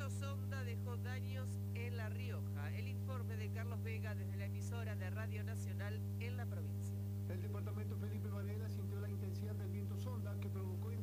viento sonda dejó daños en La Rioja. El informe de Carlos Vega desde la emisora de Radio Nacional en la provincia. El departamento Felipe Varela sintió la intensidad del viento sonda que provocó